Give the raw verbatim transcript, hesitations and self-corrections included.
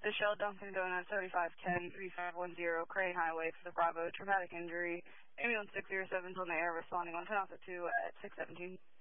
Michelle Duncan Donuts, seventy-five ten, thirty-five ten, Crane Highway for the Bravo, traumatic injury, ambulance six zero seven is on the air, responding on ten two at six seventeen.